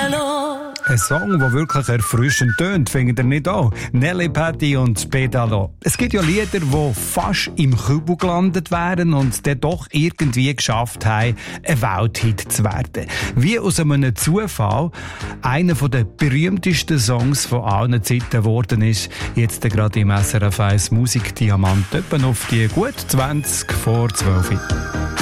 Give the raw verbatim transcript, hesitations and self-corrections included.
Pedalo. Ein Song, der wirklich erfrischend tönt, findet ihr nicht auch? Nelly Patti und Pedalo. Es gibt ja Lieder, die fast im Kübel gelandet wären und dann doch irgendwie geschafft haben, ein Welthit zu werden. Wie aus einem Zufall einer der berühmtesten Songs von allen Zeiten geworden ist, jetzt gerade im S R F eins Musikdiamant, etwa auf die gut zwanzig vor zwölf.